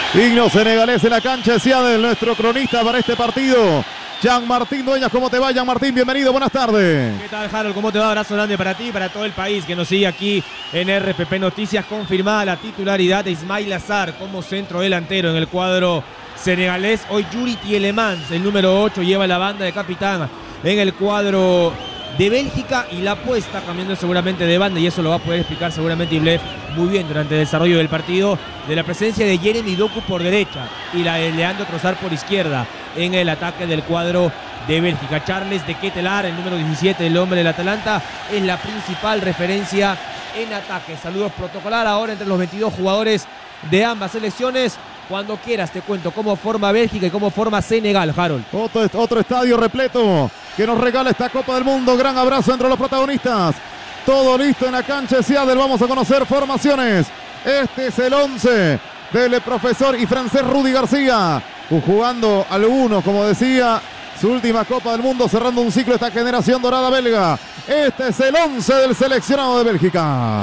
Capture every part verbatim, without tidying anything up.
Himno senegalés en la cancha de Seattle, nuestro cronista para este partido. Jean Martín Dueñas, ¿cómo te va, Jean Martín? Bienvenido, buenas tardes. ¿Qué tal, Harold? ¿Cómo te va? Abrazo grande para ti y para todo el país que nos sigue aquí en R P P Noticias. Confirmada la titularidad de Ismaïla Sarr como centro delantero en el cuadro senegalés. Hoy Yuri Tielemans, el número ocho, lleva la banda de capitán en el cuadro de Bélgica, y la apuesta cambiando seguramente de banda, y eso lo va a poder explicar seguramente Iblef muy bien durante el desarrollo del partido, de la presencia de Jeremy Doku por derecha y la de Leandro Trossard por izquierda en el ataque del cuadro de Bélgica. Charles de Ketelaere, el número diecisiete, el hombre del Atalanta, es la principal referencia en ataque. Saludos protocolar ahora entre los veintidós jugadores de ambas selecciones. Cuando quieras te cuento cómo forma Bélgica y cómo forma Senegal, Harold. Otro, otro estadio repleto que nos regala esta Copa del Mundo. Gran abrazo entre los protagonistas. Todo listo en la cancha de Seattle. Vamos a conocer formaciones. Este es el once del profesor y francés Rudy García, jugando al uno, como decía, su última Copa del Mundo, cerrando un ciclo esta generación dorada belga. Este es el once del seleccionado de Bélgica.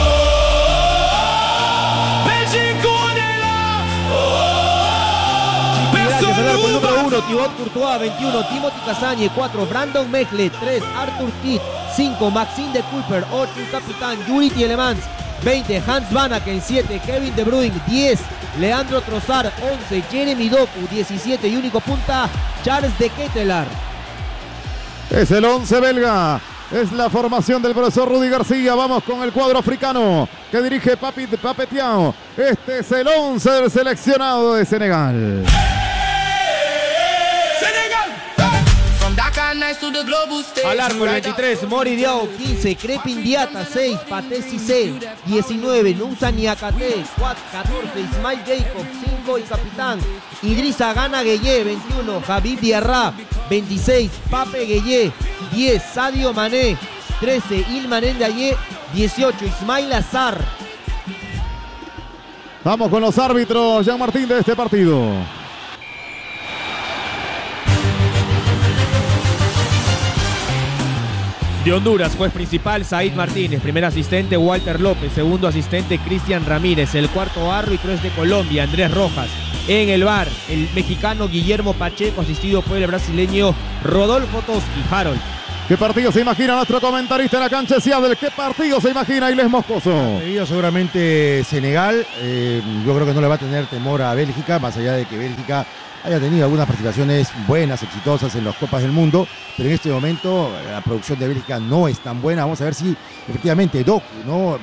Con el número uno, Thibaut Courtois, veintiuno, Timothy Castagne, cuatro, Brandon Mechelen, tres, Arthur Kitt, cinco, Maxime de Kuyper, ocho, el capitán Yuri Tielemans, veinte, Hans Vanaken, siete, Kevin De Bruyne, diez, Leandro Trossard, once, Jeremy Doku, diecisiete, y único punta, Charles de Ketelaere. Es el once belga. Es la formación del profesor Rudy García. Vamos con el cuadro africano que dirige Papi Papetiao. Este es el once del seleccionado de Senegal. Al arco el veintitrés, Mori Diaw, quince, Crepin Diata, seis, Pathé Cissé, diecinueve, Nusa Niakate, catorce, Ismail Jacob, cinco, y capitán Idrissa Gana Gueye, veintiuno, Habib Diarra, veintiséis, Pape Gueye, diez, Sadio Mané, trece, Ilman Ndiaye, dieciocho, Ismaïla Sarr. Vamos con los árbitros, Jean Martín, de este partido. De Honduras, juez principal Said Martínez, primer asistente Walter López, segundo asistente Cristian Ramírez, el cuarto árbitro es de Colombia, Andrés Rojas. En el V A R, el mexicano Guillermo Pacheco, asistido por el brasileño Rodolfo Toski. Harold. ¿Qué partido se imagina nuestro comentarista en la cancha de Seattle? ¿Qué partido se imagina Iles Moscoso? Debido seguramente Senegal, eh, yo creo que no le va a tener temor a Bélgica, más allá de que Bélgica haya tenido algunas participaciones buenas, exitosas en las Copas del Mundo, pero en este momento la producción de Bélgica no es tan buena. Vamos a ver si efectivamente Doku, ¿no?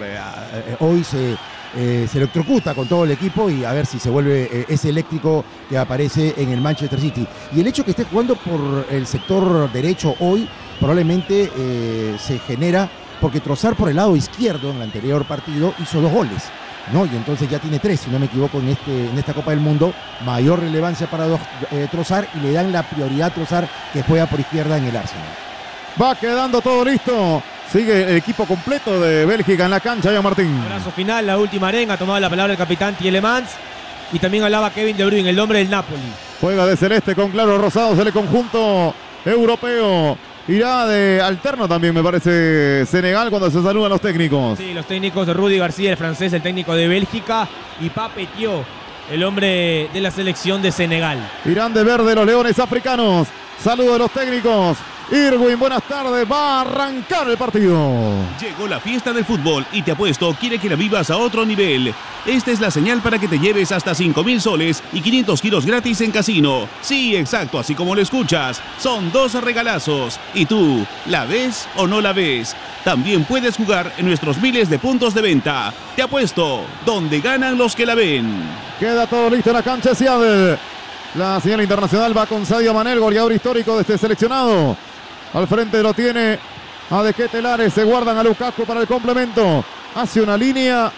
hoy se, eh, se electrocuta con todo el equipo, y a ver si se vuelve eh, ese eléctrico que aparece en el Manchester City. Y el hecho que esté jugando por el sector derecho hoy probablemente eh, se genera porque Trossard por el lado izquierdo en el anterior partido hizo dos goles, ¿no? Y entonces ya tiene tres, si no me equivoco, en, este, en esta Copa del Mundo. Mayor relevancia para dos, eh, Trossard, y le dan la prioridad a Trossard, que juega por izquierda en el Arsenal. Va quedando todo listo. Sigue el equipo completo de Bélgica en la cancha, Jean Martín. Abrazo final, la última arenga, ha tomado la palabra el capitán Tielemans, y también hablaba Kevin De Bruyne, el nombre del Napoli. Juega de celeste con claros rosados el conjunto europeo. Irá de alterno también, me parece, Senegal, cuando se saludan los técnicos. Sí, los técnicos de Rudy García, el francés, el técnico de Bélgica, y Pape Thiaw, el hombre de la selección de Senegal. Irán de verde los leones africanos. Saludos de los técnicos. Irwin, buenas tardes. Va a arrancar el partido. Llegó la fiesta del fútbol y Te Apuesto quiere que la vivas a otro nivel. Esta es la señal para que te lleves hasta cinco mil soles y quinientos kilos gratis en casino. Sí, exacto, así como lo escuchas. Son dos regalazos. ¿Y tú, la ves o no la ves? También puedes jugar en nuestros miles de puntos de venta. Te Apuesto, donde ganan los que la ven. Queda todo listo en la cancha de Seattle. La señal internacional va con Sadio Mané, el goleador histórico de este seleccionado. Al frente lo tiene a De Ketelaere, se guardan a Lukaku para el complemento. Hace una línea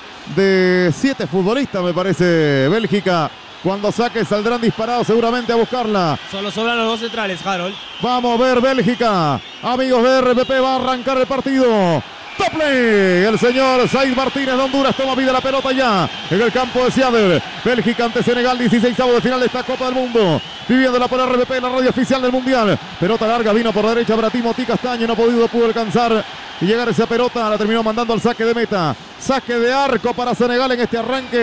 de siete futbolistas, me parece, Bélgica. Cuando saque saldrán disparados seguramente a buscarla. Solo sobran los dos centrales, Harold. Vamos a ver Bélgica. Amigos de R P P, va a arrancar el partido. Tople, el señor Said Martínez de Honduras toma vida la pelota ya en el campo de Seattle. Bélgica ante Senegal, dieciseisavo de final de esta Copa del Mundo. Viviéndola por R P P, la radio oficial del Mundial. Pelota larga, vino por derecha para Timothy Castagne, no ha podido, pudo alcanzar y llegar esa pelota, la terminó mandando al saque de meta. Saque de arco para Senegal en este arranque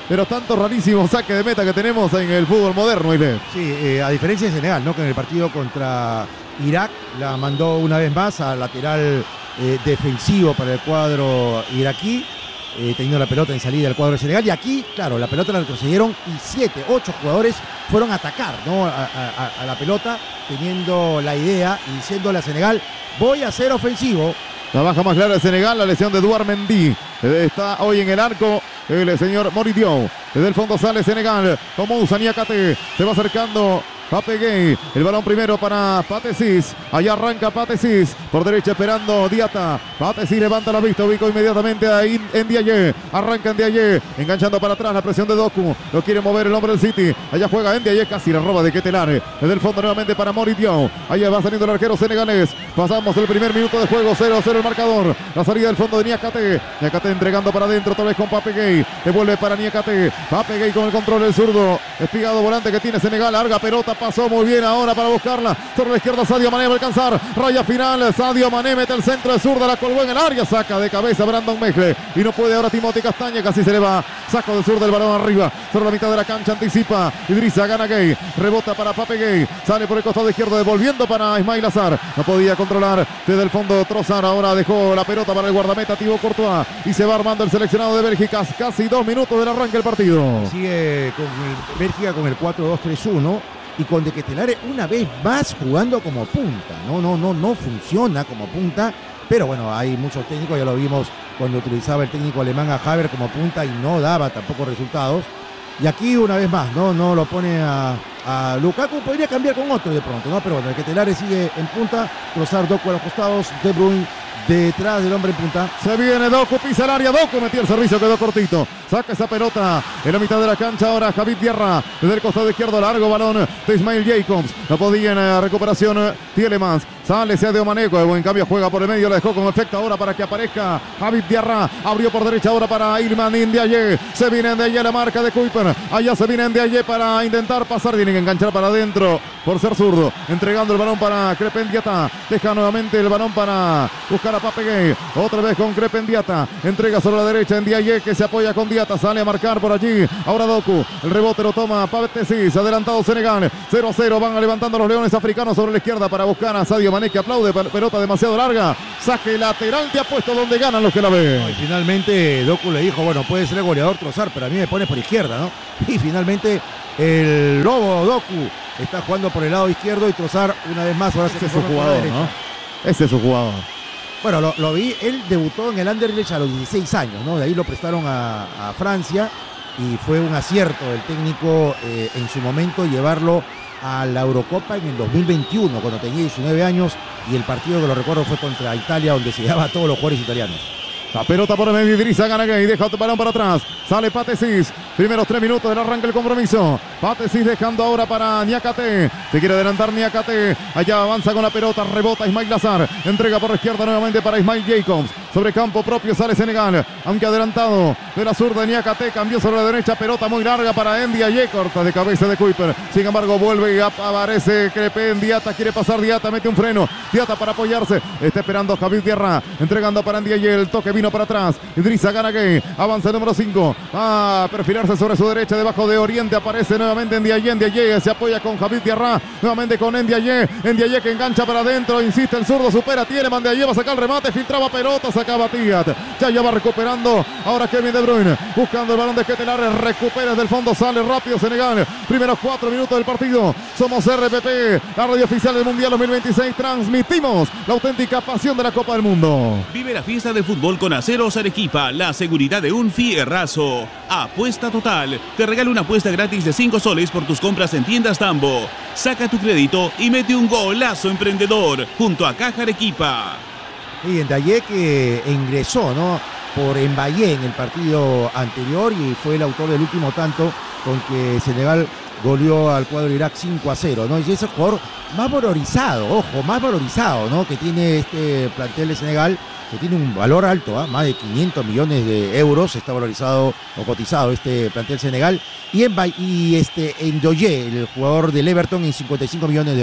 pero tanto rarísimo saque de meta que tenemos en el fútbol moderno, Ile. Sí, eh, a diferencia de Senegal, ¿no? Que en el partido contra Irak la mandó una vez más al lateral eh, defensivo para el cuadro iraquí, eh, teniendo la pelota en salida del cuadro de Senegal. Y aquí, claro, la pelota la retrocedieron y siete, ocho jugadores fueron a atacar, ¿no? a, a, a la pelota, teniendo la idea y diciéndole a Senegal, voy a ser ofensivo. La baja más clara de Senegal, la lesión de Edouard Mendy. Está hoy en el arco el señor Moridió. Desde el fondo sale Senegal. Como Moussa Niakhaté. Se va acercando Pape Gueye. El balón primero para Pathé Ciss. Allá arranca Pathé Ciss. Por derecha esperando Diatta. Pathé Ciss levanta la vista. Ubicó inmediatamente a Ndiaye. Arranca Ndiaye. Enganchando para atrás la presión de Doku. Lo quiere mover el hombre del City. Allá juega Ndiaye. Casi la roba de Ketelare. Desde el fondo nuevamente para Moridió. Allá va saliendo el arquero senegalés. Pasamos el primer minuto de juego. cero a cero el marcador. La salida del fondo de Niakhaté. Niakhaté entregando para adentro. Otra vez con Pape Gueye. Devuelve para Niakhaté. Pape Gueye con el control del zurdo. Espigado volante que tiene Senegal. Larga pelota. Pasó muy bien ahora para buscarla. Sobre la izquierda Sadio Mané va a alcanzar. Raya final. Sadio Mané mete el centro de zurda. La colgó en el área. Saca de cabeza Brandon Mejle. Y no puede ahora Timothy Castaña. Casi se le va. Saco de zurda el balón arriba. Sobre la mitad de la cancha anticipa. Idrissa Gana Gueye. Rebota para Pape Gueye. Sale por el costado izquierdo. Devolviendo para Ismail Azar. No podía controlar desde el fondo Trossard. Ahora dejó la pelota para el guardameta Thibaut Courtois. Y se va armando el seleccionado de Bélgica. Casi dos minutos del arranque del partido. Sigue con el, Bélgica con el cuatro dos tres uno. Y con De Ketelare una vez más jugando como punta. No, no, no, no funciona como punta. Pero bueno, hay muchos técnicos, ya lo vimos cuando utilizaba el técnico alemán a Havertz como punta y no daba tampoco resultados. Y aquí una vez más, no, no lo pone a, a Lukaku, podría cambiar con otro de pronto, ¿no? Pero bueno, De Ketelare sigue en punta, Trossard, Doku a los costados, De Bruyne detrás del hombre en punta. Se viene Doku, pisa el área, Doku metió el servicio, quedó cortito. Saca esa pelota en la mitad de la cancha ahora Javid Diarra. Desde el costado izquierdo, largo balón de Ismail Jacobs. No podía en la recuperación Tielemans. Sale Sadio Mané, en cambio juega por el medio, la dejó con efecto ahora para que aparezca Javid Diarra. Abrió por derecha ahora para Ilman Ndiaye. Se viene Ndiaye la marca de Kuiper. Allá se viene Ndiaye para intentar pasar. Tiene que enganchar para adentro por ser zurdo. Entregando el balón para Crépin Diatta. Deja nuevamente el balón para buscar a Pape Gueye. Otra vez con Crépin Diatta. Entrega sobre la derecha Ndiaye que se apoya con Diatta. Sale a marcar por allí. Ahora Doku. El rebote lo toma Pathé Ciss. Adelantado Senegal. cero a cero. Van levantando los leones africanos sobre la izquierda para buscar a Sadio Mané que aplaude. Pelota demasiado larga. Saque lateral. Te ha puesto donde ganan los que la ven. Y finalmente Doku le dijo, bueno, puede ser el goleador Trossard, pero a mí me pones por izquierda, ¿no? Y finalmente el lobo Doku está jugando por el lado izquierdo y Trossard una vez más. Ahora Ese es su jugador, ¿no? Ese es su jugador. Bueno, lo, lo vi, él debutó en el Anderlecht a los dieciséis años, ¿no? De ahí lo prestaron a, a Francia y fue un acierto del técnico eh, en su momento llevarlo a la Eurocopa en el dos mil veintiuno, cuando tenía diecinueve años, y el partido que lo recuerdo fue contra Italia, donde se llevaba a todos los jugadores italianos. La pelota por el medio, Idrissa Gana Gueye, deja el balón para atrás, sale Pathé Ciss, primeros tres minutos del arranque del compromiso. Pathé Ciss dejando ahora para Niakhaté, se quiere adelantar Niakhaté, allá avanza con la pelota, rebota Ismail Azar, entrega por la izquierda nuevamente para Ismail Jacobs, sobre campo propio sale Senegal, aunque adelantado de la zurda de Niakhaté, cambió sobre la derecha, pelota muy larga para Ndiaye, corta de cabeza de Kuiper, sin embargo vuelve y aparece Crépin Diatta, quiere pasar Diatta, mete un freno, Diatta para apoyarse, está esperando Javid Diarra, entregando para Ndiaye, el toque vino para atrás, Idrissa Gana Gueye, avanza el número cinco, va a perfilarse sobre su derecha, debajo de Oriente, aparece nuevamente Ndiaye, Ndiaye se apoya con Javid Diarra, nuevamente con Ndiaye, Ndiaye que engancha para adentro, insiste el zurdo, supera, tiene Ndiaye, va a sacar el remate, filtraba pelota, sacaba Tiat, ya ya va recuperando, ahora Kevin De Bruyne, buscando el balón de Ketelare, recupera desde el fondo, sale rápido Senegal, primeros cuatro minutos del partido, somos R P P, la radio oficial del Mundial dos mil veintiséis, transmitimos la auténtica pasión de la Copa del Mundo. Vive la fiesta de fútbol con Aceros Arequipa, la seguridad de un fierrazo. Apuesta total, te regala una apuesta gratis de cinco soles por tus compras en tiendas Tambo. Saca tu crédito y mete un golazo emprendedor junto a Caja Arequipa. Y Ndiaye que ingresó, ¿no?, por Mbaye en el partido anterior y fue el autor del último tanto con que Senegal goleó al cuadro de Irak cinco a cero, ¿no? Y es el jugador más valorizado, ojo, más valorizado, ¿no?, que tiene este plantel de Senegal, que tiene un valor alto, ¿eh? Más de quinientos millones de euros está valorizado o cotizado este plantel Senegal, y, en, y este Ndoye, el jugador del Everton, en cincuenta y cinco millones de euros.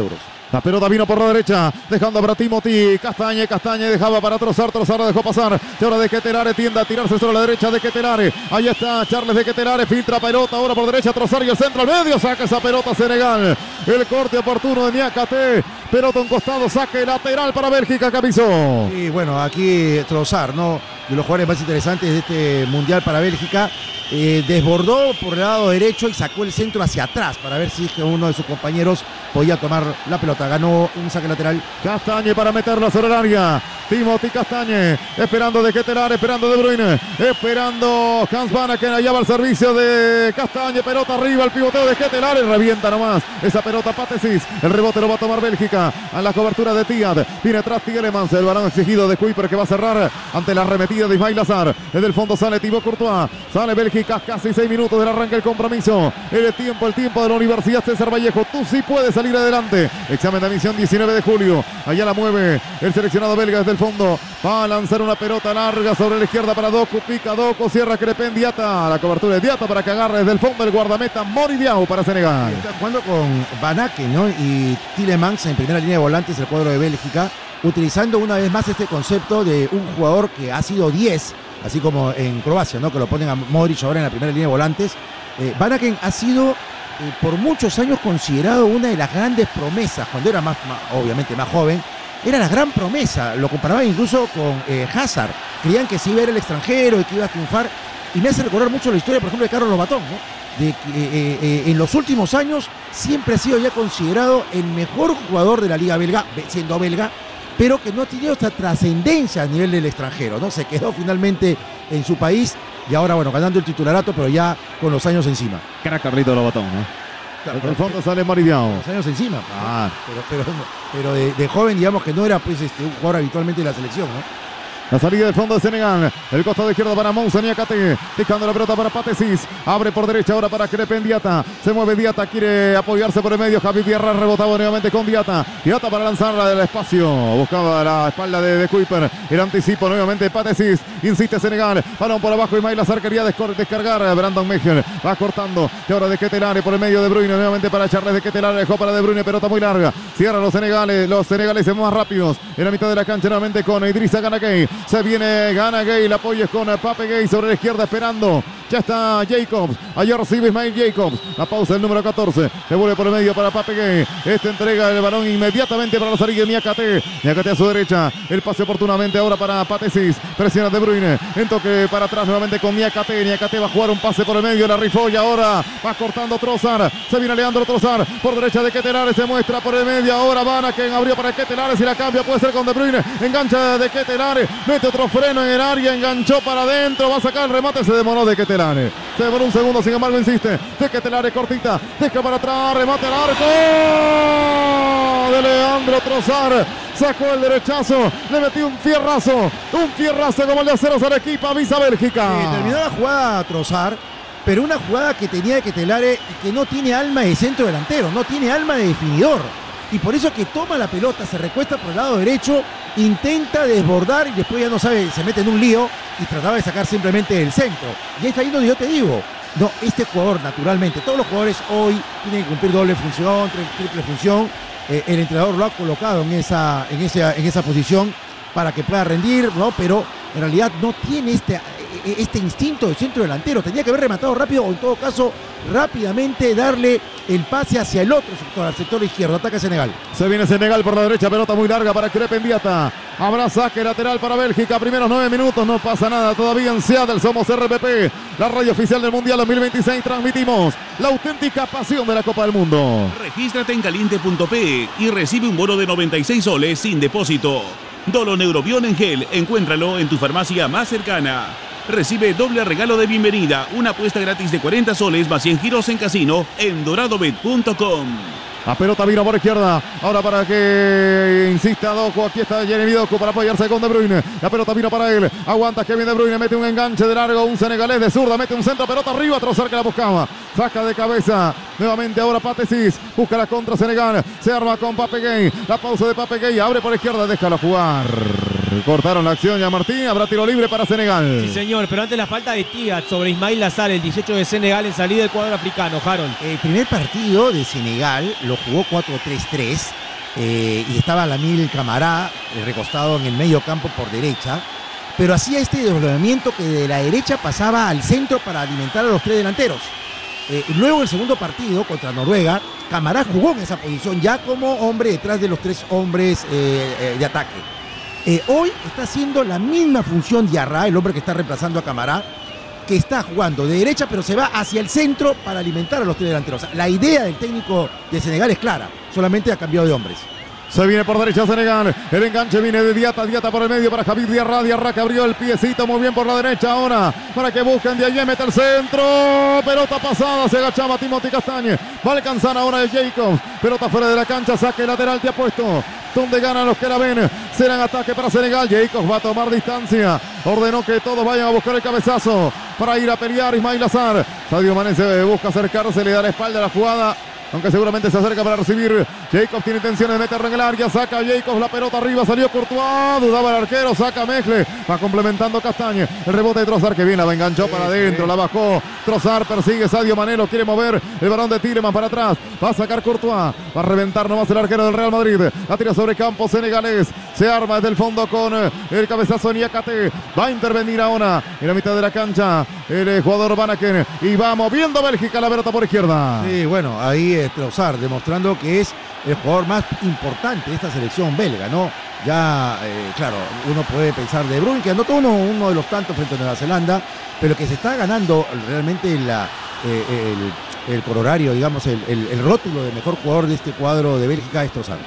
La pelota vino por la derecha, dejando para Timothy Castañe. Castañe dejaba para Trossard. Trossard la dejó pasar. Y ahora de Ketelare tiende a tirarse sobre la derecha de Ketelare. Ahí está Charles de Ketelare. Filtra pelota ahora por derecha. Trossard y el centro al medio. Saca esa pelota Senegal. El corte oportuno de Niakate. Pelota a un costado. Saque lateral para Bélgica, Capizzo. Y bueno, aquí Trossard, ¿no? De los jugadores más interesantes de este mundial para Bélgica. Eh, desbordó por el lado derecho y sacó el centro hacia atrás para ver si es que uno de sus compañeros podía tomar la pelota. Ganó un saque lateral. Castañe para meterla sobre el área. Timothy Castañe esperando de Ketelare, esperando de Bruyne, esperando Hans Vanaken. Allá va el servicio de Castañe. Pelota arriba, el pivoteo de Ketelare. Revienta nomás esa pelota Patesis. El rebote lo va a tomar Bélgica. A la cobertura de Tiad. Viene atrás Tielemans. El balón exigido de Kuiper que va a cerrar ante la arremetida de Ismail Azar. Desde el fondo sale Thibaut Courtois. Sale Bélgica. Casi seis minutos del arranque del compromiso. El tiempo, el tiempo de la Universidad César Vallejo. Tú sí puedes salir adelante. Examen de admisión diecinueve de julio. Allá la mueve el seleccionado belga desde el fondo. Va a lanzar una pelota larga sobre la izquierda para Doku. Pica Doku. Cierra Crepin Diata. La cobertura de Diata para que agarre desde el fondo el guardameta Mori Diaw para Senegal. Está jugando con Vanaken, ¿no? Y Tielemans en primera línea de volantes el cuadro de Bélgica. Utilizando una vez más este concepto de un jugador que ha sido diez. Así como en Croacia, ¿no? Que lo ponen a Modric ahora en la primera línea de volantes. Eh, Vanaken ha sido eh, por muchos años considerado una de las grandes promesas. Cuando era más, más obviamente más joven, era la gran promesa. Lo comparaban incluso con eh, Hazard. Creían que se iba a ir al extranjero y que iba a triunfar. Y me hace recordar mucho la historia, por ejemplo, de Carlos Lobatón, ¿no? De que eh, eh, en los últimos años siempre ha sido ya considerado el mejor jugador de la liga belga, siendo belga, pero que no ha tenido esta trascendencia a nivel del extranjero, ¿no? Se quedó finalmente en su país y ahora, bueno, ganando el titularato, pero ya con los años encima. Crack Carlito Lobatón, ¿no? Claro, desde el fondo sale Mori Diaw. Los años encima. Ah. Pero, pero, pero de, de joven, digamos que no era pues este, un jugador habitualmente de la selección, ¿no? La salida del fondo de Senegal. El costado izquierdo para Moussa Niakate. Dejando la pelota para Patesis. Abre por derecha ahora para Crepin Diata. Se mueve Diata. Quiere apoyarse por el medio. Javi Vierra rebotado nuevamente con Diata. Diata para lanzarla del espacio. Buscaba la espalda de, de Kuiper. El anticipo nuevamente Patesis. Insiste Senegal. Balón por abajo. Ismail Azar quería descargar. Brandon Mejer va cortando. Y ahora de Ketelare por el medio de Bruyne. Nuevamente para Charles de Ketelare. Dejó para de Bruyne. Pelota muy larga. Cierra los senegales. Los senegaleses más rápidos. En la mitad de la cancha nuevamente con Idrissa Gana Gueye. Se viene Gana Gueye, el apoyo es con Pape Gueye sobre la izquierda esperando. Ya está Jacobs, allá recibe Ismail Jacobs. La pausa del número catorce, se vuelve por el medio para Pape Gueye. Este entrega el balón inmediatamente para la salida de Niakate. Niakate a su derecha, el pase oportunamente ahora para Patesis. Presiona De Bruyne, en toque para atrás nuevamente con Niakate. Niakate va a jugar un pase por el medio, la rifó y ahora va cortando Trossard. Se viene Leandro Trossard, por derecha de Ketelare, se muestra por el medio. Ahora Vanaken abrió para Ketelare, si la cambia puede ser con De Bruyne. Engancha de Ketelare, mete otro freno en el área, enganchó para adentro, va a sacar el remate, se demoró de Ketelare. Se demoró un segundo, sin embargo insiste. De Ketelare cortita, deja para atrás, remate al arco de Leandro Trossard. Sacó el derechazo, le metió un fierrazo, un fierrazo como el de Aceros Arequipa, avisa Bélgica. Eh, terminó la jugada a Trossard, pero una jugada que tenía de Ketelare y que no tiene alma de centro delantero, no tiene alma de definidor. Y por eso que toma la pelota, se recuesta por el lado derecho, intenta desbordar y después ya no sabe, se mete en un lío y trataba de sacar simplemente el centro. Y es ahí donde yo te digo, no, este jugador naturalmente, todos los jugadores hoy tienen que cumplir doble función, triple función. Eh, el entrenador lo ha colocado en esa, en, esa, en esa posición para que pueda rendir, ¿no? Pero en realidad no tiene este, este instinto de centro delantero. Tenía que haber rematado rápido o en todo caso rápidamente darle el pase hacia el otro sector, al sector izquierdo. Ataca Senegal. Se viene Senegal por la derecha, pelota muy larga para Crepin Diata. Habrá saque lateral para Bélgica. Primeros nueve minutos, no pasa nada todavía en Seattle. Somos R P P, la radio oficial del Mundial dos mil veintiséis. Transmitimos la auténtica pasión de la Copa del Mundo. Regístrate en caliente punto pe y recibe un bono de noventa y seis soles sin depósito. Doloneurobion en gel, encuéntralo en tu farmacia más cercana. Recibe doble regalo de bienvenida, una apuesta gratis de cuarenta soles más cien giros en casino en doradobet punto com. La pelota vino por izquierda. Ahora para que insista Doku. Aquí está Jeremy Doku para apoyarse con De Bruyne. La pelota vino para él. Aguanta Kevin De Bruyne. Mete un enganche de largo. Un senegalés de zurda. Mete un centro. Pelota arriba. Trossard que la buscaba. Saca de cabeza. Nuevamente ahora Patesis. Busca la contra Senegal. Se arma con Pape Gueye. La pausa de Pape Gueye. Abre por izquierda. Déjala jugar. Cortaron la acción ya Martín. Habrá tiro libre para Senegal. Sí, señor. Pero antes la falta de Tiat sobre Ismail Azar, el dieciocho de Senegal en salida del cuadro africano. Harold. El primer partido de Senegal lo jugó cuatro tres tres eh, y estaba Lamil Camará eh, recostado en el medio campo por derecha, pero hacía este desdoblamiento que de la derecha pasaba al centro para alimentar a los tres delanteros. Eh, luego el segundo partido contra Noruega, Camará jugó en esa posición ya como hombre detrás de los tres hombres eh, eh, de ataque. Eh, hoy está haciendo la misma función Diarra, el hombre que está reemplazando a Camará, que está jugando de derecha pero se va hacia el centro para alimentar a los tres delanteros. O sea, la idea del técnico de Senegal es clara, solamente ha cambiado de hombres. Se viene por derecha Senegal. El enganche viene de Diata. Diata por el medio para Javid Diarra. Diarra que abrió el piecito muy bien por la derecha ahora. Para que busquen de allí. Mete el centro. Pelota pasada. Se agachaba Timothy Castañe. Va a alcanzar ahora el Jacobs. Pelota fuera de la cancha. Saque lateral. Te ha puesto. Donde ganan los que la ven. Será en ataque para Senegal. Jacobs va a tomar distancia. Ordenó que todos vayan a buscar el cabezazo para ir a pelear Ismail Azar. Sadio Mané se busca acercarse. Le da la espalda a la jugada, aunque seguramente se acerca para recibir. Jacobs tiene intención de meterlo en el área. Saca Jacobs la pelota arriba. Salió Courtois. Dudaba el arquero. Saca Mejle. Va complementando Castañe. El rebote de Trossard que viene. La enganchó sí, para adentro. Sí. La bajó. Trossard persigue. Sadio Mané lo quiere mover. El balón de Tielemans para atrás. Va a sacar Courtois. Va a reventar nomás el arquero del Real Madrid. La tira sobre campo senegalés. Se arma desde el fondo con el cabezazo Niakate. Va a intervenir ahora en la mitad de la cancha el jugador Vanaken. Y va moviendo Bélgica la pelota por izquierda. Sí, bueno, ahí es Trossard demostrando que es el jugador más importante de esta selección belga, ¿no? Ya, eh, claro, uno puede pensar de Bruyne, que anotó uno, uno de los tantos frente a Nueva Zelanda, pero que se está ganando realmente la, eh, el, el corolario, digamos, el, el, el rótulo de mejor jugador de este cuadro de Bélgica es Trossard.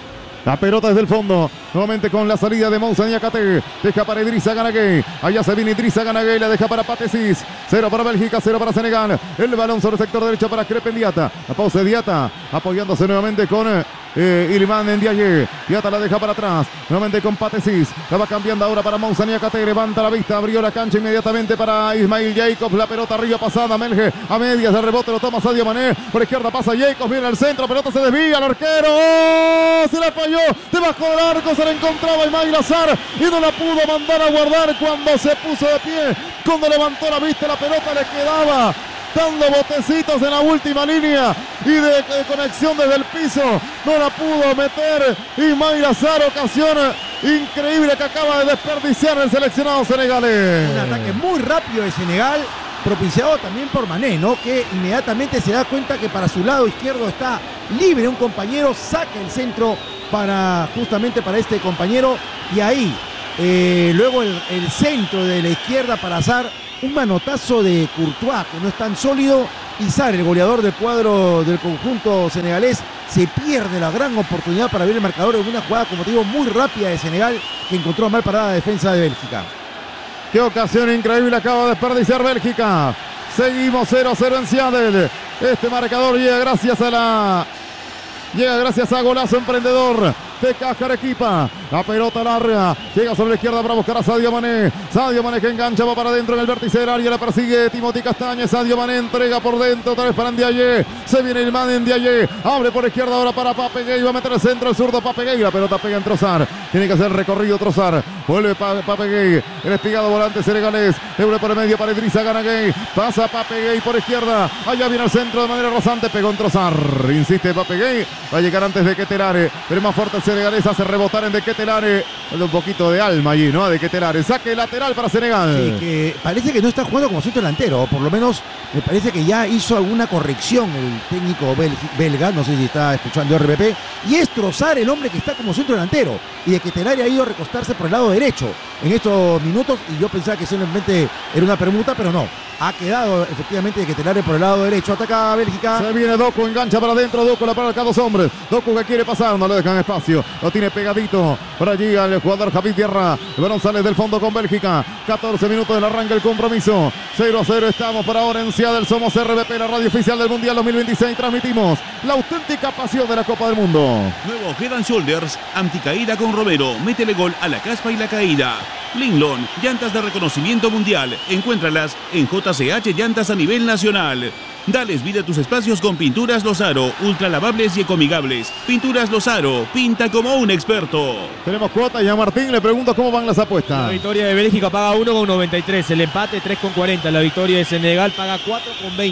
La pelota desde el fondo, nuevamente con la salida de Moussa Niakate. Deja para Idrissa Gana Gueye. Allá se viene Idrissa Gana Gueye, la deja para Patesis. Cero para Bélgica, cero para Senegal. El balón sobre el sector derecho para Crépin Diata. La pausa de Diata, apoyándose nuevamente con eh, Iliman Ndiaye. Diata la deja para atrás, nuevamente con Patesis. La va cambiando ahora para Moussa Niakate. Levanta la vista, abrió la cancha inmediatamente para Ismail Jacobs. La pelota arriba pasada, Melge a medias, el rebote lo toma Sadio Mané. Por izquierda pasa Jacobs, viene al centro, pelota se desvía, el arquero. ¡Oh! Se la falló. Debajo del arco se la encontraba Ismail Azar y no la pudo mandar a guardar cuando se puso de pie. Cuando levantó la vista, la pelota le quedaba dando botecitos en la última línea y de, de conexión desde el piso. No la pudo meter Ismail Azar. Ocasión increíble que acaba de desperdiciar el seleccionado senegalés. Un ataque muy rápido de Senegal, propiciado también por Mané, ¿no? Que inmediatamente se da cuenta que para su lado izquierdo está libre un compañero, saca el centro para justamente para este compañero y ahí eh, luego el, el centro de la izquierda para Azar, un manotazo de Courtois que no es tan sólido y Sarr, el goleador del cuadro del conjunto senegalés, se pierde la gran oportunidad para ver el marcador en una jugada, como te digo, muy rápida de Senegal que encontró mal parada la defensa de Bélgica. Qué ocasión increíble acaba de desperdiciar Bélgica. Seguimos cero a cero en Seattle. Este marcador llega gracias a la Llega gracias a golazo emprendedor de Cascar Equipa. La pelota larga. Llega sobre la izquierda para buscar a Sadio Mané. Sadio Mané que engancha, va para adentro en el vértice del área. La persigue Timothy Castañe. Sadio Mané entrega por dentro. Otra vez para Ndiaye. Se viene el man de Ndiaye. Abre por izquierda ahora para Pape Gueye. Va a meter el centro el zurdo Pape Gueye. La pelota pega en Trossard. Tiene que hacer recorrido Trossard. Vuelve pa Pape Gueye. El espigado volante senegalés. Devuelve por el medio para Idrissa Gana Gueye. Pasa Pape Gueye por izquierda. Allá viene al centro de manera rozante. Pegó en Trossard. Insiste Pape Gueye. Va a llegar antes de Ketelare. Pero más fuerte el senegalés. Hace rebotar en de Ketelare. Un poquito de alma allí, ¿no? De Ketelare. Saque lateral para Senegal. Sí, que parece que no está jugando como centro delantero. O por lo menos me parece que ya hizo alguna corrección el técnico belga. No sé si está escuchando R P P. Y es Trossard el hombre que está como centro delantero. Y de Ketelare ha ido a recostarse por el lado derecho en estos minutos. Y yo pensaba que simplemente era una permuta, pero no. Ha quedado efectivamente de Ketelare por el lado derecho. Ataca a Bélgica. Se viene Doku, engancha para adentro. Doku la para acá dos hombres. Doku que quiere pasar, no le dejan espacio. Lo tiene pegadito por allí al jugador Javid Diarra. El balón sale del fondo con Bélgica. catorce minutos del arranque el compromiso. cero a cero estamos por ahora en Seattle. Somos R B P, la radio oficial del Mundial dos mil veintiséis. Transmitimos la auténtica pasión de la Copa del Mundo. Nuevo Head and Shoulders, anticaída con Romero. Métele gol a la caspa y la caída. Linglon, llantas de reconocimiento mundial. Encuéntralas en J C H Llantas a nivel nacional. Dales vida a tus espacios con Pinturas Lozaro, ultra lavables y ecoamigables. Pinturas Lozaro, pinta como un experto. Tenemos cuota y a Martín le pregunto cómo van las apuestas. La victoria de Bélgica paga uno con noventa y tres, el empate tres con cuarenta, la victoria de Senegal paga cuatro con veinte.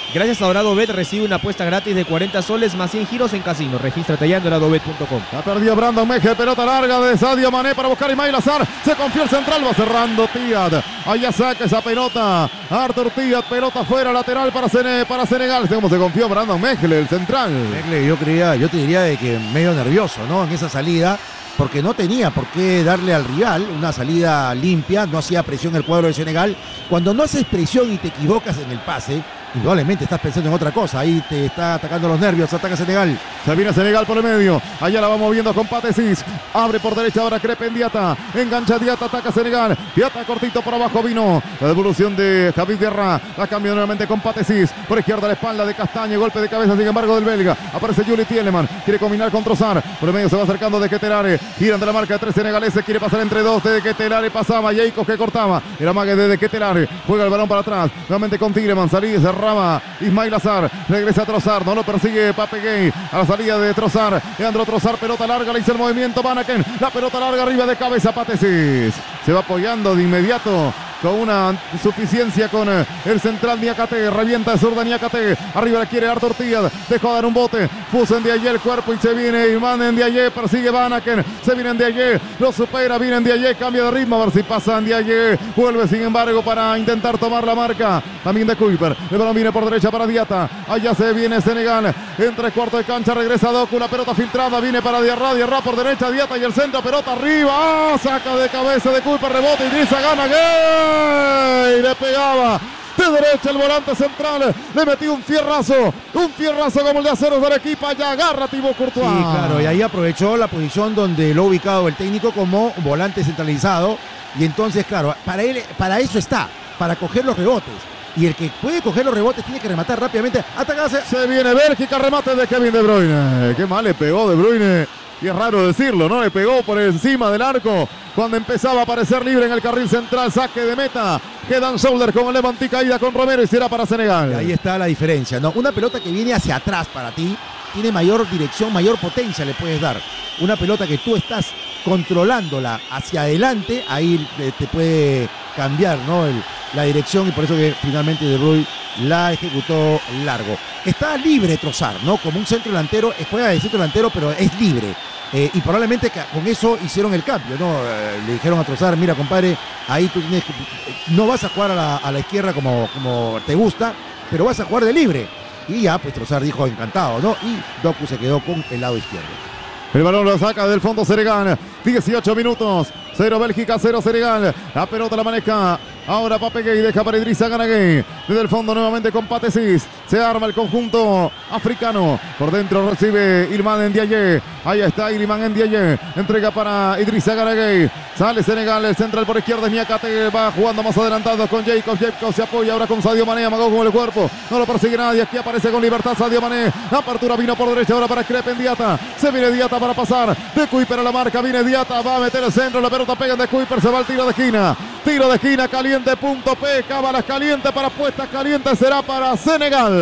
Gracias a DoradoBet recibe una apuesta gratis de cuarenta soles más cien giros en casino. Regístrate ya en doradobet punto com. Ha perdido Brandon Meje, pelota larga de Sadio Mané para buscar a Ismail Azar. Se confió el central, va cerrando Tiat. Allá saca esa pelota. Arthur Tiat, pelota fuera, lateral para, Sene, para Senegal. ¿Cómo se confió Brandon Meje, el central? Meje, yo creía, yo te diría de que medio nervioso, ¿no? En esa salida, porque no tenía por qué darle al rival una salida limpia, no hacía presión el cuadro de Senegal. Cuando no haces presión y te equivocas en el pase, indudablemente estás pensando en otra cosa. Ahí te está atacando los nervios. Ataca Senegal. Se viene Senegal por el medio. Allá la va moviendo con Patesis. Abre por derecha ahora Crépin Diata. Engancha Diata. Ataca Senegal. Diata cortito por abajo vino. La devolución de Javid Guerra. La cambia nuevamente con Patesis. Por izquierda la espalda de Castañe. Golpe de cabeza sin embargo del belga. Aparece Juli Tielemans. Quiere combinar con Trossard. Por el medio se va acercando de Ketelare. Giran de la marca de tres senegaleses. Quiere pasar entre dos. De Ketelare pasaba. Jacob que cortaba. Era mague de Ketelare. Juega el balón para atrás. Nuevamente con Tielemans. Salida cerrada. Ismail Azar, regresa a Trossard, no lo persigue Pape Gay, a la salida de Trossard, Leandro Trossard, pelota larga, le hizo el movimiento Vanaken, la pelota larga arriba de cabeza Patesis, se va apoyando de inmediato con una suficiencia con el central Niakate, revienta de zurda Niakate, arriba la quiere Arthur Tiat, dejó dar un bote, puso en Diaye el cuerpo y se viene Imán en Diaye, persigue Vanaken, se viene en Diaye, lo supera, viene en Diaye, cambia de ritmo, a ver si pasa en Diaye, vuelve sin embargo para intentar tomar la marca, también de Kuiper, el balón viene por derecha para Diata, allá se viene Senegal, en tres cuartos de cancha, regresa Doku, la pelota filtrada, viene para Diarra, Diarra por derecha, Diata y el centro, pelota arriba, ¡ah! Saca de cabeza de Kuiper, rebote, Idrissa Gana Gueye. Y le pegaba de derecha el volante central, le metió un fierrazo, un fierrazo como el de Aceros de Arequipa, ya agarra Thibaut Courtois. Sí, claro, y ahí aprovechó la posición donde lo ha ubicado el técnico como volante centralizado, y entonces, claro, para él, para eso está, para coger los rebotes. Y el que puede coger los rebotes tiene que rematar rápidamente. Atacarse. Se viene Bélgica, remate de Kevin De Bruyne. Qué mal le pegó De Bruyne. Y es raro decirlo, ¿no? Le pegó por encima del arco cuando empezaba a aparecer libre en el carril central. Saque de meta. Quedan shoulder con el levantí caída con Romero y será para Senegal. Y ahí está la diferencia, ¿no? Una pelota que viene hacia atrás para ti tiene mayor dirección, mayor potencia le puedes dar. Una pelota que tú estás controlándola hacia adelante, ahí te puede cambiar, ¿no? El, la dirección, y por eso que finalmente De Bruyne la ejecutó largo. Está libre Trossard, ¿no? Como un centro delantero, juega de centro delantero, pero es libre. Eh, y probablemente con eso hicieron el cambio, ¿no? Eh, le dijeron a Trossard, mira compadre, ahí tú tienes que, no vas a jugar a la, a la izquierda como, como te gusta, pero vas a jugar de libre. Y ya, pues Trossard dijo encantado, ¿no? Y Doku se quedó con el lado izquierdo. El balón lo saca del fondo Senegal. dieciocho minutos. cero Bélgica, cero Senegal. La pelota la maneja ahora Pape Gay. Deja para Idrissa Gana Gueye. Desde el fondo nuevamente con Patesis. Se arma el conjunto africano. Por dentro recibe Iliman Ndiaye. Ahí está Iliman Ndiaye. Entrega para Idrissa Gana Gueye. Sale Senegal. El central por izquierda es Niakate. Va jugando más adelantado con Jacob. Jacob se apoya ahora con Sadio Mané. Amagó con el cuerpo. No lo persigue nadie. Aquí aparece con libertad Sadio Mané. Apertura vino por derecha ahora para Crépin Diata. Se viene Diata para pasar. De Kuiper a la marca. Viene Diata. Va a meter el centro. La pelota pega de Kuiper. Se va al tiro de esquina. Tiro de esquina caliente. Punto P. Cábalas caliente para puestas calientes. Será para Senegal.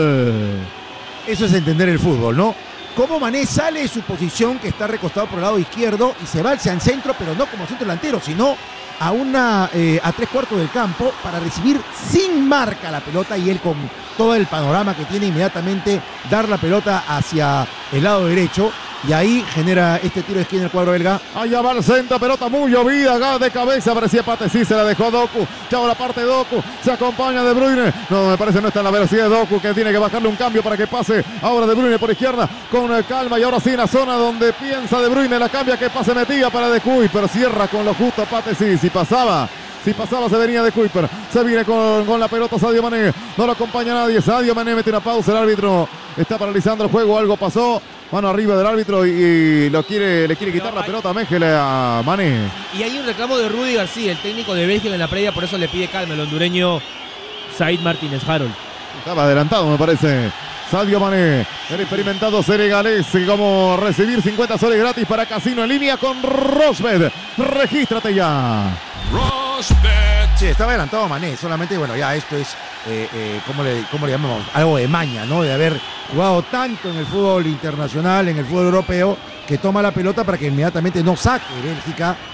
Eso es entender el fútbol, ¿no? Cómo Mané sale de su posición, que está recostado por el lado izquierdo, y se va hacia el centro, pero no como centro delantero, sino a una eh, a tres cuartos del campo para recibir sin marca la pelota, y él con todo el panorama que tiene inmediatamente dar la pelota hacia el lado derecho, y ahí genera este tiro de esquina en el cuadro belga. Allá va el centro, pelota muy llovida, de cabeza, parecía Pate, sí, se la dejó Doku. Chao la parte de Doku, se acompaña De Bruyne. No, me parece no está en la velocidad de Doku, que tiene que bajarle un cambio para que pase. Ahora De Bruyne por izquierda, con calma, y ahora sí en la zona donde piensa De Bruyne, la cambia, que pase metía para De Cuy, pero cierra con lo justo Pate, sí, si pasaba. Si pasaba se venía de Kuiper. Se viene con, con la pelota Sadio Mané. No lo acompaña nadie. Sadio Mané mete una pausa. El árbitro está paralizando el juego. Algo pasó. Mano arriba del árbitro y, y lo quiere, le quiere quitar no, la hay... pelota a Mengele a Mané. Y hay un reclamo de Rudy García, el técnico de Bélgica, en la previa. Por eso le pide calma el hondureño Said Martínez Harold. Estaba adelantado, me parece. Sadio Mané, el experimentado senegalés, como recibir cincuenta soles gratis para casino en línea con Rosbet. Regístrate ya. Sí, estaba adelantado Mané, solamente, bueno, ya esto es, eh, eh, ¿cómo, le, ¿cómo le llamamos? Algo de maña, ¿no? De haber jugado tanto en el fútbol internacional, en el fútbol europeo, que toma la pelota para que inmediatamente no saque Bélgica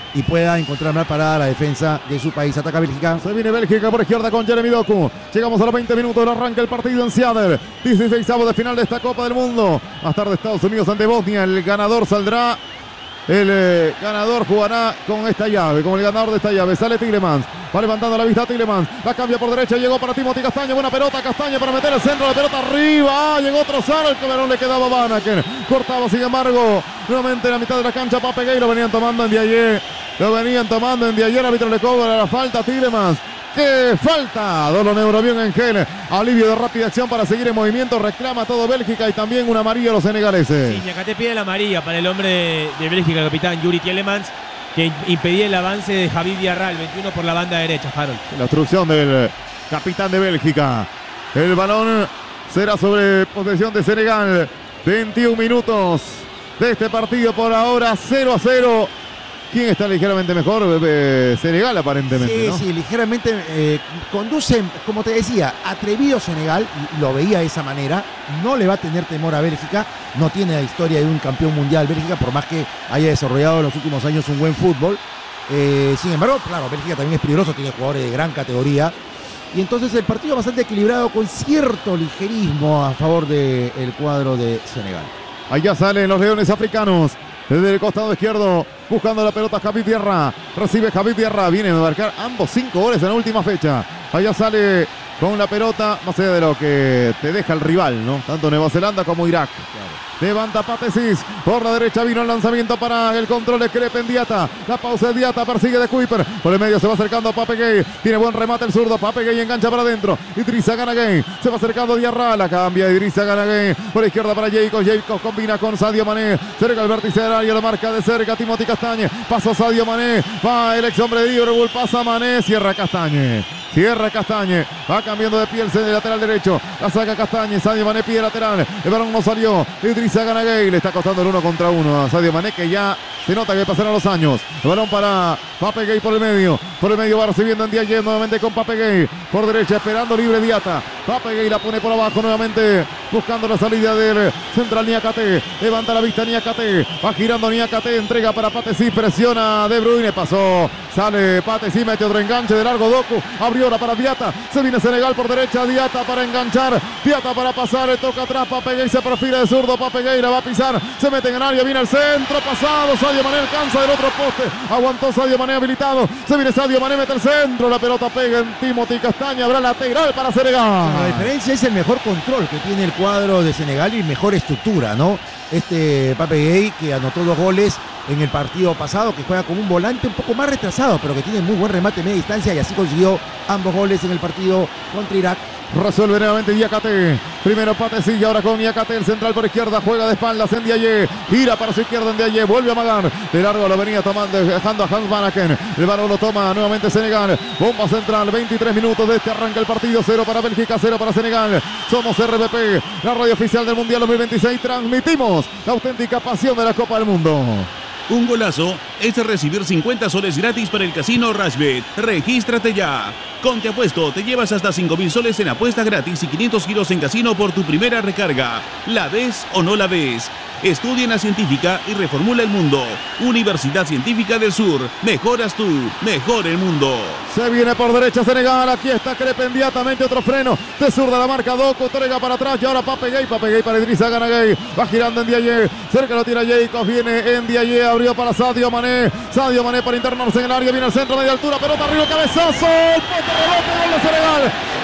y pueda encontrar una parada a la defensa de su país. Ataca Bélgica. Se viene Bélgica por izquierda con Jeremy Doku. Llegamos a los veinte minutos del arranque del partido en Seattle. dieciseisavo de final de esta Copa del Mundo. Más tarde Estados Unidos ante Bosnia. El ganador saldrá. El eh, ganador jugará con esta llave, con el ganador de esta llave. Sale Tielemans, va levantando la vista Tielemans, la cambia por derecha, llegó para Timothy Castaña, buena pelota, Castaña para meter el centro, la pelota arriba, ah, llegó Trossard, el cabrón le quedaba a Vanaken, cortaba sin embargo, nuevamente en la mitad de la cancha Pape Gay, lo venían tomando en Diaye, lo venían tomando en Diaye, el árbitro le cobra la falta a Tielemans. ¡Qué falta! Dolo Neurobión en gel. Alivio de rápida acción para seguir en movimiento. Reclama todo Bélgica y también una amarilla a los senegaleses. Sí, Niakate pide la amarilla para el hombre de, de Bélgica, el capitán Yuri Tielemans, que impedía el avance de Javi Villarreal, veintiuno por la banda derecha, Harold. La obstrucción del capitán de Bélgica. El balón será sobre posesión de Senegal. veintiún minutos de este partido por ahora, cero a cero. ¿Quién está ligeramente mejor? Eh, Senegal aparentemente, Sí, ¿no? sí, ligeramente eh, conduce, como te decía, atrevido Senegal, y lo veía de esa manera, no le va a tener temor a Bélgica, no tiene la historia de un campeón mundial Bélgica, por más que haya desarrollado en los últimos años un buen fútbol. Eh, sin embargo, claro, Bélgica también es peligroso, tiene jugadores de gran categoría, y entonces el partido bastante equilibrado con cierto ligerismo a favor del cuadro de Senegal. Allá salen los leones africanos. Desde el costado izquierdo, buscando la pelota Javi Tierra. Recibe Javi Tierra. Viene a marcar ambos cinco goles en la última fecha. Allá sale con la pelota, más allá de lo que te deja el rival, ¿no? Tanto Nueva Zelanda como Irak. Claro. Levanta Pathé Ciss. Por la derecha vino el lanzamiento para el control de Krépin Diatta. La pausa de Diatta, persigue de Kuiper. Por el medio se va acercando a Pape Gay. Tiene buen remate el zurdo. Pape Gay engancha para adentro. Idrissa Gana Gueye. Se va acercando Diarra. La cambia Idrissa Gana Gueye. Por la izquierda para Jacob. Jacob combina con Sadio Mané. Cerca el vértice del área. Lo marca de cerca Timothy Castañe. Pasó Sadio Mané. Va el ex hombre de Liverpool. Pasa Mané. Cierra Castañe. Cierra Castañe, va cambiando de pie el de lateral derecho, la saca Castañe, Sadio Mané pie lateral, el balón no salió, Idrissa Gana Gueye, le está costando el uno contra uno a Sadio Mané, que ya se nota que pasaron los años. El balón para Pape Gay por el medio, por el medio va recibiendo en Diaye nuevamente con Pape Gay, por derecha esperando libre Diatta, Pape Gay la pone por abajo nuevamente, buscando la salida del central Niakate, levanta la vista Niakate, va girando Niakate, entrega para Pathé Ciss, presiona De Bruyne, pasó, sale Pathé Ciss, mete otro enganche de largo Doku, abrió ahora para Diatta, se viene Senegal por derecha, Diatta para enganchar, Diatta para pasar, le toca atrás, Pape Gay se perfila de zurdo, Pape Gay la va a pisar, se mete en el área, viene al centro, pasado, Sadio Mané alcanza del otro poste, aguantó Sadio Mané habilitado, se viene Sadio Mané, mete el centro, la pelota pega en Timothy Castaña, habrá lateral para Senegal. La diferencia es el mejor control que tiene el cuadro de Senegal y mejor estructura, ¿no? Este Pape Gay, que anotó dos goles en el partido pasado, que juega como un volante un poco más retrasado, pero que tiene muy buen remate a media distancia, y así consiguió ambos goles en el partido contra Irak. Resuelve nuevamente Niakate. Primero Pathé Ciss y ahora con Niakate. El central por izquierda juega de espaldas en Diaye. Gira para su izquierda en Diaye. Vuelve a amagar. De largo lo venía tomando, dejando a Hans Vanaken. El balón lo toma nuevamente Senegal. Bomba central. veintitrés minutos de este arranca el partido. Cero para Bélgica, cero para Senegal. Somos R B P, la radio oficial del Mundial dos mil veintiséis. Transmitimos la auténtica pasión de la Copa del Mundo. Un golazo es recibir cincuenta soles gratis para el casino Rashbet. Regístrate ya. Con Te Apuesto te llevas hasta cinco mil soles en apuestas gratis y quinientos giros en casino por tu primera recarga. ¿La ves o no la ves? Estudia en la científica y reformula el mundo. Universidad Científica del Sur. Mejoras tú, mejor el mundo. Se viene por derecha Senegal. Aquí está Krépin Diatta, mete otro freno. De zurda la marca Doku, entrega para atrás. Y ahora Pape Gay. Pape Gay para Idrissa Gana Gueye. Va girando en Diaye. Cerca lo tira Jacob. Viene en Diaye. Abrió para Sadio Mané. Sadio Mané para internarse en el área. Viene al centro, media altura. Pelota arriba, cabezazo. El poste, rebote, gol de Senegal.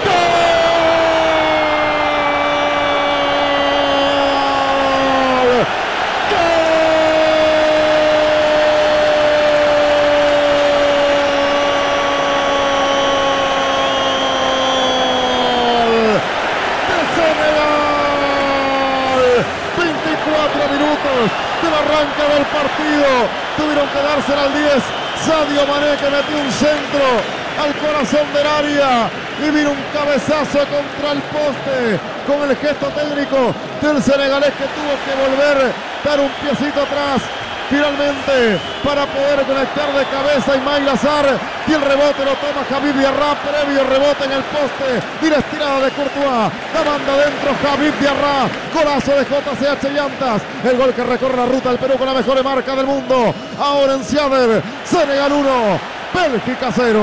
¡Gol! del arranque del partido, tuvieron que dársela al diez, Sadio Mané, que metió un centro al corazón del área y vino un cabezazo contra el poste con el gesto técnico del senegalés, que tuvo que volver, dar un piecito atrás finalmente para poder conectar de cabeza Ismail Azar, y el rebote lo toma Habib Diarra, previo rebote en el poste, y la estirada de Courtois, la banda adentro Habib Diarra, golazo de J C H Llantas, el gol que recorre la ruta del Perú con la mejor marca del mundo. Ahora en Seattle, Senegal uno, Bélgica cero.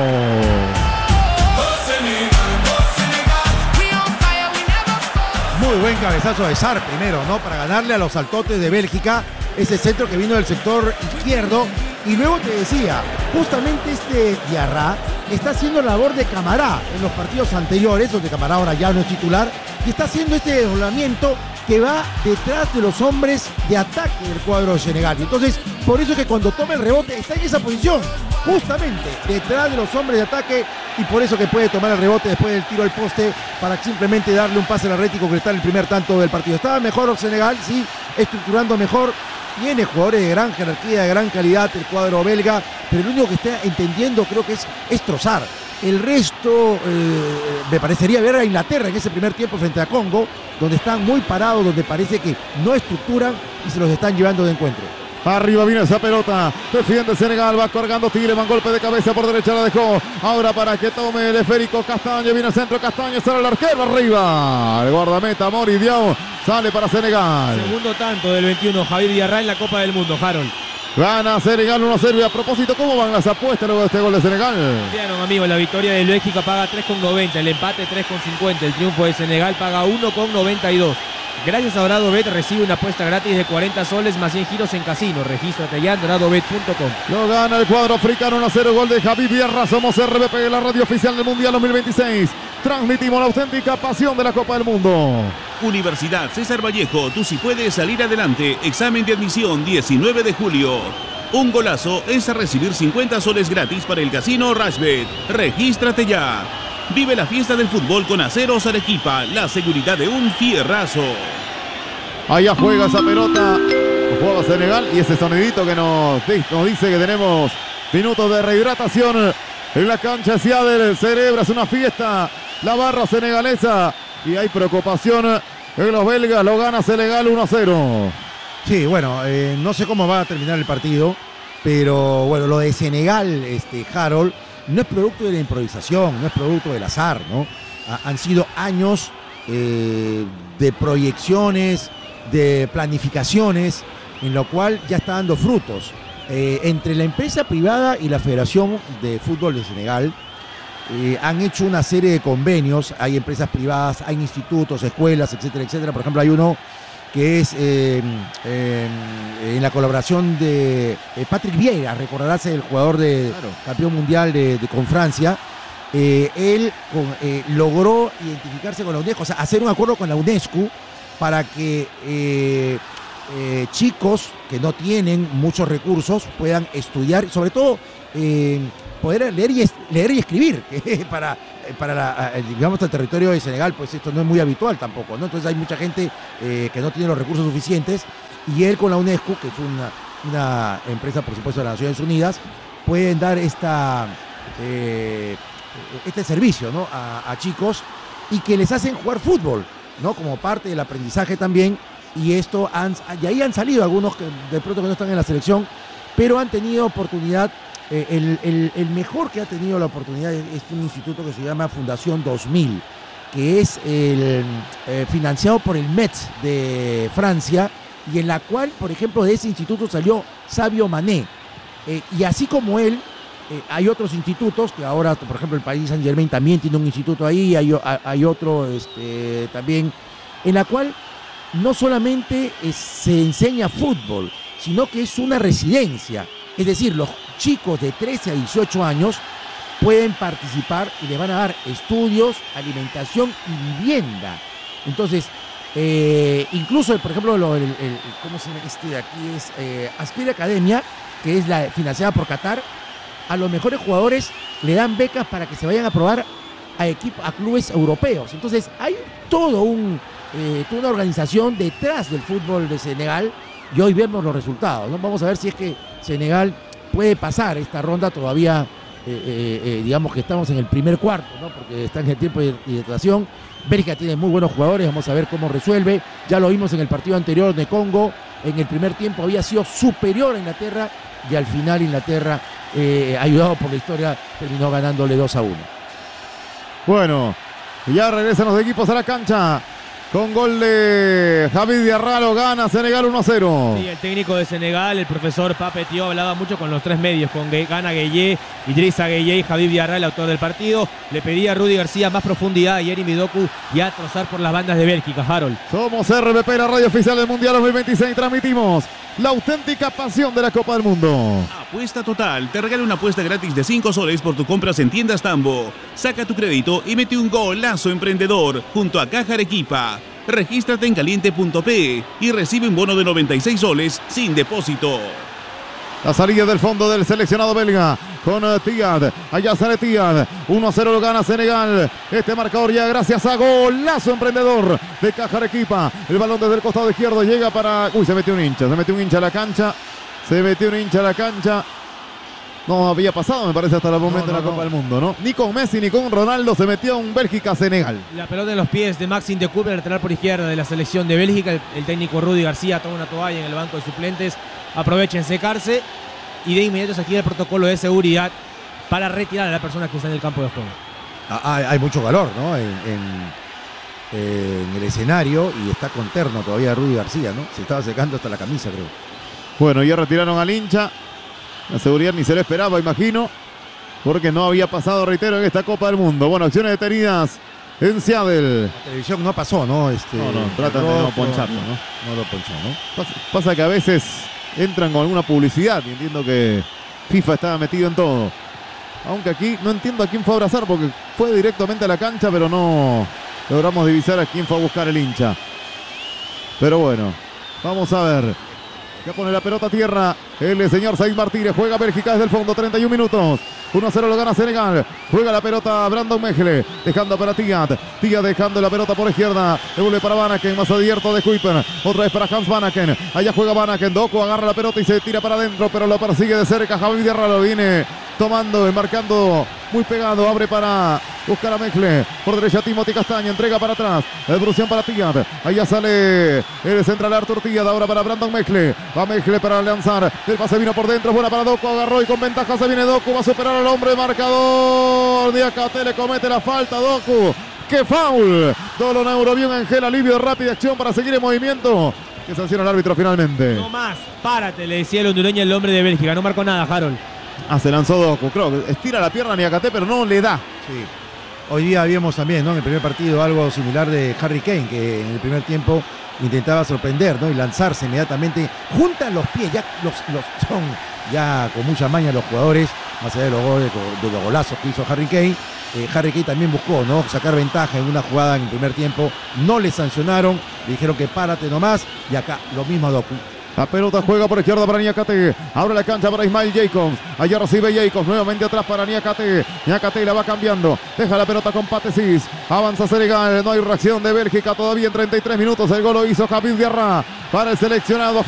Muy buen cabezazo de Sarr primero, ¿no? Para ganarle a los saltotes de Bélgica, ese centro que vino del sector izquierdo. Y luego te decía, justamente este Diarra está haciendo labor de Camará en los partidos anteriores, donde Camará ahora ya no es titular, y está haciendo este desdoblamiento que va detrás de los hombres de ataque del cuadro de Senegal. Y entonces, por eso es que cuando toma el rebote está en esa posición, justamente detrás de los hombres de ataque, y por eso que puede tomar el rebote después del tiro al poste para simplemente darle un pase al Atleti y concretar el primer tanto del partido. Estaba mejor Senegal, sí, estructurando mejor, tiene jugadores de gran jerarquía, de gran calidad el cuadro belga, pero lo único que está entendiendo creo que es, es Trossard. El resto eh, me parecería ver a Inglaterra en ese primer tiempo frente a Congo, donde están muy parados, donde parece que no estructuran y se los están llevando de encuentro. Arriba viene esa pelota, defiende Senegal, va cargando Tielemans, golpe de cabeza por derecha, la dejó, ahora para que tome el esférico Castaño, viene el centro Castaño, sale el arquero arriba, el guardameta Mori Diaw, sale para Senegal. Segundo tanto del veintiuno, Javier Diarra en la Copa del Mundo, Harold. Gana Senegal uno a cero. Y a propósito, ¿cómo van las apuestas luego de este gol de Senegal? Bien, amigo, la victoria de Bélgica paga tres con noventa, el empate tres con cincuenta, el triunfo de Senegal paga uno con noventa y dos. Gracias a Doradobet recibe una apuesta gratis de cuarenta soles más cien giros en casino. Regístrate ya en doradobet punto com. Lo gana el cuadro africano uno a cero, gol de Habib Diarra. Somos R B P, la radio oficial del Mundial dos mil veintiséis. Transmitimos la auténtica pasión de la Copa del Mundo. Universidad César Vallejo, tú sí puedes salir adelante. Examen de admisión diecinueve de julio. Un golazo es a recibir cincuenta soles gratis para el casino Rashbet. Regístrate ya. Vive la fiesta del fútbol con Aceros Arequipa, la seguridad de un fierrazo. Allá juega esa pelota, juega Senegal, y ese sonidito que nos, nos dice que tenemos minutos de rehidratación en la cancha. Seattle celebra una fiesta, la barra senegalesa, y hay preocupación en los belgas. Lo gana Senegal uno a cero. Sí, bueno, eh, no sé cómo va a terminar el partido, pero bueno, lo de Senegal, este, Harold, no es producto de la improvisación, no es producto del azar, ¿no? Ha, han sido años eh, de proyecciones, de planificaciones, en lo cual ya está dando frutos. Eh, entre la empresa privada y la Federación de Fútbol de Senegal eh, han hecho una serie de convenios. Hay empresas privadas, hay institutos, escuelas, etcétera, etcétera. Por ejemplo, hay uno que es eh, eh, en la colaboración de eh, Patrick Vieira, recordarás, el jugador de claro. campeón mundial de, de, con Francia. Eh, él con, eh, logró identificarse con la UNESCO, o sea, hacer un acuerdo con la UNESCO para que eh, eh, chicos que no tienen muchos recursos puedan estudiar, sobre todo eh, poder leer y, leer y escribir, que para, para la, digamos, el territorio de Senegal, pues esto no es muy habitual tampoco, ¿no? Entonces hay mucha gente eh, que no tiene los recursos suficientes, y él con la UNESCO, que es una, una empresa, por supuesto, de las Naciones Unidas, pueden dar esta, eh, este servicio, ¿no? a, a chicos, y que les hacen jugar fútbol, ¿no? Como parte del aprendizaje también. Y esto han, y ahí han salido algunos que de pronto que no están en la selección, pero han tenido oportunidad. Eh, el, el, el mejor que ha tenido la oportunidad es, es un instituto que se llama Fundación dos mil, que es el, eh, financiado por el Metz de Francia, y en la cual, por ejemplo, de ese instituto salió Sadio Mané. Eh, y así como él, eh, hay otros institutos que ahora, por ejemplo, el Paris Saint-Germain también tiene un instituto ahí, hay, hay otro este, también, en la cual no solamente es, se enseña fútbol, sino que es una residencia. Es decir, los chicos de trece a dieciocho años pueden participar y le van a dar estudios, alimentación y vivienda. Entonces, eh, incluso, por ejemplo, lo, el, el, ¿cómo se llama este de aquí? Es eh, Aspire Academia, que es la financiada por Qatar. A los mejores jugadores le dan becas para que se vayan a probar a, equipo, a clubes europeos. Entonces, hay todo un, eh, toda una organización detrás del fútbol de Senegal, y hoy vemos los resultados, ¿no? Vamos a ver si es que Senegal puede pasar esta ronda. Todavía, eh, eh, eh, digamos que estamos en el primer cuarto, ¿no? Porque está en el tiempo de hidratación. Bélgica tiene muy buenos jugadores, vamos a ver cómo resuelve. Ya lo vimos en el partido anterior de Congo, en el primer tiempo había sido superior a Inglaterra y al final Inglaterra, eh, ayudado por la historia, terminó ganándole dos a uno. Bueno, ya regresan los equipos a la cancha. Con gol de Javid Diarra, gana Senegal uno a cero. Sí, el técnico de Senegal, el profesor Pape Thiaw, hablaba mucho con los tres medios, con Gana Gueye, Idrissa Gueye y Javid Diarra, el autor del partido. Le pedía a Rudy García más profundidad, a Yeremy Doku y a trozar por las bandas de Bélgica, Harold. Somos R P P, la radio oficial del Mundial dos mil veintiséis. Transmitimos la auténtica pasión de la Copa del Mundo. Apuesta Total te regala una apuesta gratis de cinco soles por tu compras en tiendas Tambo. Saca tu crédito y mete un golazo emprendedor junto a Caja Arequipa. Regístrate en caliente punto pe y recibe un bono de noventa y seis soles sin depósito. La salida del fondo del seleccionado belga con uh, Tiad. Allá sale Tiad. uno a cero lo gana Senegal. Este marcador ya gracias a golazo emprendedor de Caja Arequipa. El balón desde el costado izquierdo llega para... Uy, se metió un hincha. Se metió un hincha a la cancha. Se metió un hincha a la cancha. No había pasado, me parece, hasta el momento no, no, de la Copa no. del Mundo, ¿no? Ni con Messi ni con Ronaldo se metió un Bélgica-Senegal. La pelota en los pies de Maxime de Cooper, lateral por izquierda de la selección de Bélgica. El, el técnico Rudy García toma una toalla en el banco de suplentes. Aprovecha en secarse y de inmediato se activa el protocolo de seguridad para retirar a la persona que está en el campo de juego. Ah, hay, hay mucho calor, ¿no? En, en, en el escenario, y está con terno todavía Rudy García, ¿no? Se estaba secando hasta la camisa, creo. Bueno, ya retiraron al hincha. La seguridad ni se lo esperaba, imagino, porque no había pasado, reitero, en esta Copa del Mundo. Bueno, acciones detenidas en Seattle. La televisión no pasó, ¿no? Este, No, no, tratan de no poncharlo, ¿no? No lo ponchó, ¿no? Pasa, pasa que a veces entran con alguna publicidad y entiendo que FIFA estaba metido en todo. Aunque aquí no entiendo a quién fue a abrazar porque fue directamente a la cancha, pero no logramos divisar a quién fue a buscar el hincha. Pero bueno, vamos a ver. Ya pone la pelota a tierra el señor Said Martínez. Juega Bélgica desde el fondo, treinta y un minutos. uno a cero lo gana Senegal. Juega la pelota Brandon Mejle. Dejando para Tiat. Tiat dejando la pelota por izquierda. Devuelve para Vanaken. Más abierto de Kuiper. Otra vez para Hans Vanaken. Allá juega Vanaken. Doku agarra la pelota y se tira para adentro. Pero lo persigue de cerca. Javi Diarra lo viene tomando y marcando muy pegado. Abre para buscar a Mejle. Por derecha Timothy Castaña. Entrega para atrás. Devolución para Tiat. Allá sale el central Artur Tiat. Ahora para Brandon Mejle. Va Mejle para lanzar. El pase vino por dentro. Buena para Doku. Agarró y con ventaja se viene Doku. Va a superar al hombre marcador. Diakate le comete la falta. Doku. ¡Qué foul! Dolo Neuro vio un Ángel alivio de rápida acción para seguir en movimiento. Que sanciona el árbitro finalmente. No más, párate, le decía el hondureño el hombre de Bélgica. No marcó nada, Harold. Ah, se lanzó Doku. Creo que estira la pierna a Diakate, pero no le da. Sí. Hoy día vimos también, ¿no? En el primer partido algo similar de Harry Kane, que en el primer tiempo intentaba sorprender, ¿no? Y lanzarse inmediatamente. Juntan los pies, ya los, los son ya con mucha maña los jugadores, más allá de los, goles, de los golazos que hizo Harry Kane. Eh, Harry Kane también buscó, ¿no? Sacar ventaja en una jugada en el primer tiempo. No le sancionaron, le dijeron que párate nomás. Y acá lo mismo a Doku. La pelota juega por izquierda para Niakate. Abre la cancha para Ismail Jacobs. Allá recibe Jacobs. Nuevamente atrás para Niakate. Niakate la va cambiando. Deja la pelota con Patesis. Avanza Senegal. No hay reacción de Bélgica todavía en treinta y tres minutos. El gol lo hizo Javid Diarra para el seleccionado.